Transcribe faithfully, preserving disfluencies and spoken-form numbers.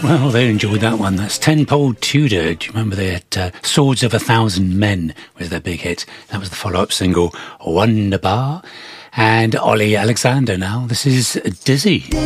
Well, they enjoyed that one. That's Tenpole Tudor. Do you remember they had uh, Swords of a Thousand Men was their big hit? That was the follow-up single, Wonderbar. And Ollie Alexander now. This is Dizzy.